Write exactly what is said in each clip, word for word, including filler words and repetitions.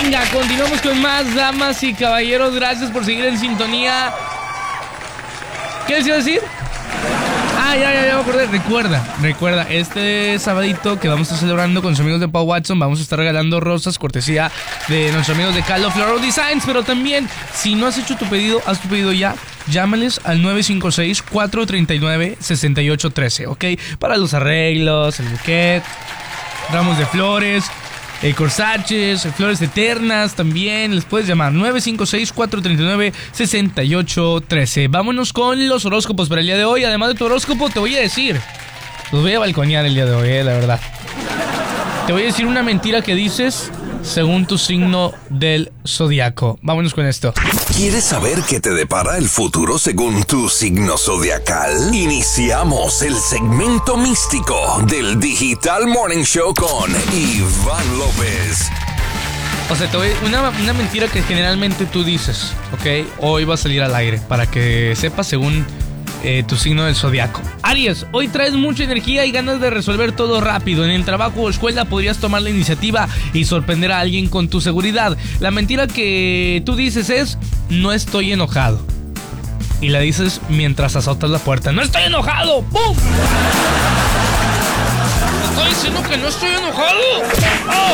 Venga, continuamos con más, damas y caballeros. Gracias por seguir en sintonía. ¿Qué les iba a decir? Ah, ya, ya, ya me acordé. Recuerda, recuerda, este sabadito que vamos a estar celebrando con nuestros amigos de Pau Watson, vamos a estar regalando rosas, cortesía de nuestros amigos de Calo Floral Designs. Pero también, si no has hecho tu pedido, haz tu pedido ya. Llámales al nueve cinco seis, cuatro tres nueve, seis ocho uno tres, ¿ok? Para los arreglos, el bouquet, ramos de flores, eh, corsaches, flores eternas también. Les puedes llamar nueve cinco seis, cuatro tres nueve, seis ocho uno tres. Vámonos con los horóscopos para el día de hoy. Además de tu horóscopo, te voy a decir, los voy a balconear el día de hoy, eh, la verdad. Te voy a decir una mentira que dices según tu signo del zodiaco. Vámonos con esto. ¿Quieres saber qué te depara el futuro según tu signo zodiacal? Iniciamos el segmento místico del Digital Morning Show con Iván López. O sea, te voy, una, una mentira que generalmente tú dices, ¿ok? Hoy va a salir al aire para que sepas según eh, tu signo del zodiaco. Aries, hoy traes mucha energía y ganas de resolver todo rápido. En el trabajo o escuela podrías tomar la iniciativa y sorprender a alguien con tu seguridad. La mentira que tú dices es: no estoy enojado. Y la dices mientras azotas la puerta. ¡No estoy enojado! ¡Pum! ¡Estoy diciendo que no estoy enojado! ¡Oh!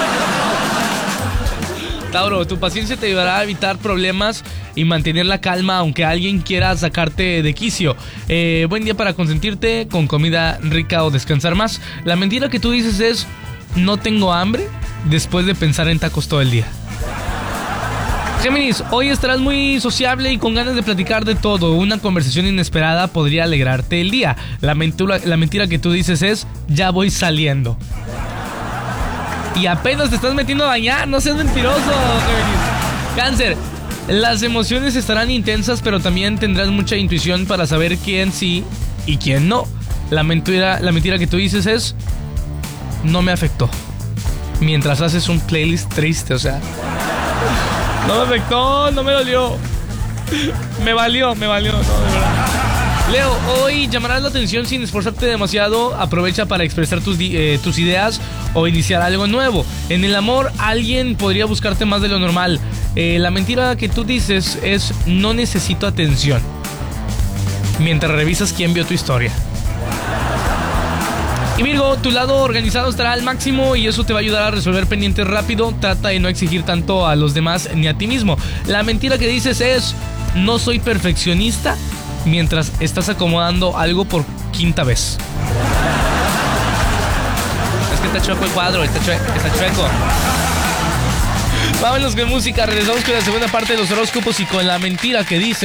Tauro, tu paciencia te ayudará a evitar problemas y mantener la calma aunque alguien quiera sacarte de quicio. Eh, buen día para consentirte con comida rica o descansar más. La mentira que tú dices es: no tengo hambre, después de pensar en tacos todo el día. Géminis, hoy estarás muy sociable y con ganas de platicar de todo. Una conversación inesperada podría alegrarte el día. La mentira, la mentira que tú dices es: ya voy saliendo. Y apenas te estás metiendo a bañar, no seas mentiroso, Géminis. Cáncer, las emociones estarán intensas, pero también tendrás mucha intuición para saber quién sí y quién no. La mentira, la mentira que tú dices es: no me afectó. Mientras haces un playlist triste, o sea, no me afectó, no me dolió. Me valió, me valió, no, de verdad. Leo, hoy llamarás la atención sin esforzarte demasiado. Aprovecha para expresar tus, eh, tus ideas o iniciar algo nuevo. En el amor, alguien podría buscarte más de lo normal. Eh, la mentira que tú dices es: no necesito atención, mientras revisas quién vio tu historia. Y Virgo, tu lado organizado estará al máximo y eso te va a ayudar a resolver pendientes rápido. Trata de no exigir tanto a los demás ni a ti mismo. La mentira que dices es: no soy perfeccionista, mientras estás acomodando algo por quinta vez. Es que está chueco el cuadro, está, chue- está chueco. Vámonos con música, regresamos con la segunda parte de los horóscopos y con la mentira que dices.